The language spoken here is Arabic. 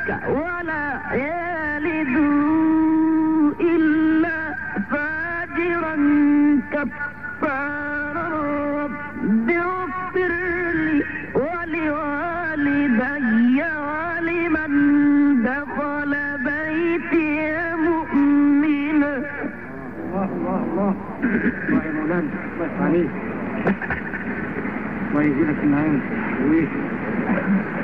ولا يلد إلا فاجرا كفارا رب اغفر لي ولوالدي ولمن دخل بيتي مؤمنا. الله الله الله يا مولانا، الله يفتح عليك، الله يزيدك النعيم.